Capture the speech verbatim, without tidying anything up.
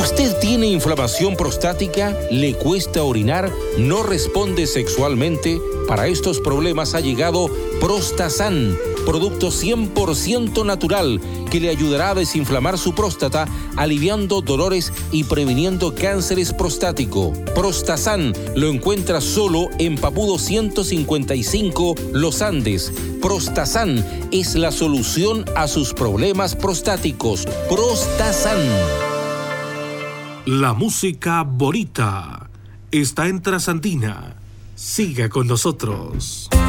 ¿Usted tiene inflamación prostática? ¿Le cuesta orinar? ¿No responde sexualmente? Para estos problemas ha llegado Prostasan, producto cien por ciento natural que le ayudará a desinflamar su próstata, aliviando dolores y previniendo cánceres prostático. Prostasan lo encuentra solo en Papudo ciento cincuenta y cinco, Los Andes. Prostasan es la solución a sus problemas prostáticos. Prostasan. La música bonita está en Trasandina. Siga con nosotros.